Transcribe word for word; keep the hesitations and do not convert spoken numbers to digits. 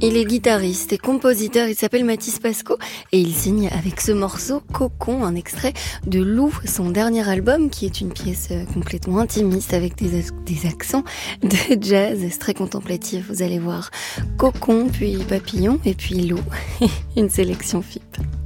Il est guitariste et compositeur, il s'appelle Mathis Pasco et il signe avec ce morceau Cocon, un extrait de Lou, son dernier album qui est une pièce complètement intimiste avec des, des accents de jazz, c'est très contemplatif, vous allez voir. Cocon, puis Papillon et puis Lou, une sélection F I P.